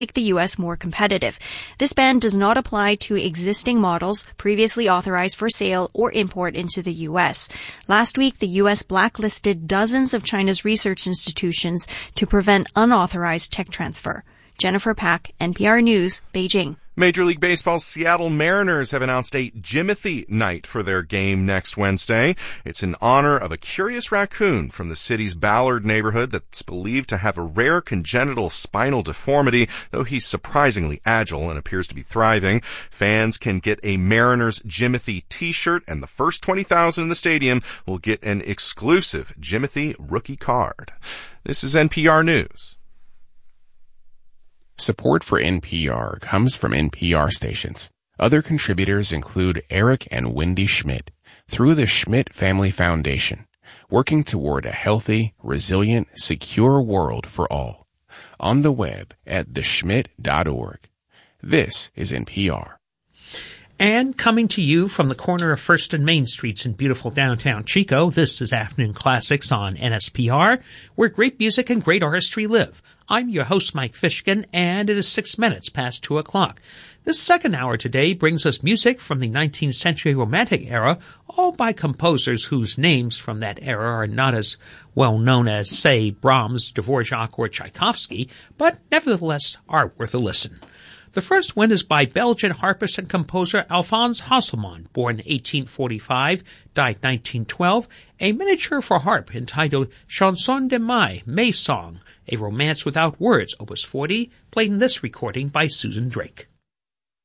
make the U.S. more competitive. This ban does not apply to existing models previously authorized for sale or import into the U.S. Last week, the U.S. blacklisted dozens of China's research institutions to prevent unauthorized tech transfer. Jennifer Pack, NPR News, Beijing. Major League Baseball's Seattle Mariners have announced a Jimothy night for their game next Wednesday. It's in honor of a curious raccoon from the city's Ballard neighborhood that's believed to have a rare congenital spinal deformity, though he's surprisingly agile and appears to be thriving. Fans can get a Mariners Jimothy t-shirt, and the first 20,000 in the stadium will get an exclusive Jimothy rookie card. This is NPR News. Support for NPR comes from NPR stations. Other contributors include Eric and Wendy Schmidt through the Schmidt Family Foundation, working toward a healthy, resilient, secure world for all. On the web at theschmidt.org. This is NPR. And coming to you from the corner of 1st and Main Streets in beautiful downtown Chico, this is Afternoon Classics on NSPR, where great music and great artistry live. I'm your host, Mike Fishkin, and it is 6 minutes past 2 o'clock. This second hour today brings us music from the 19th century Romantic era, all by composers whose names from that era are not as well known as, say, Brahms, Dvorak, or Tchaikovsky, but nevertheless are worth a listen. The first one is by Belgian harpist and composer Alphonse Hasselmann, born 1845, died 1912, a miniature for harp entitled Chanson de Mai, May Song, a romance without words, opus 40, played in this recording by Susan Drake.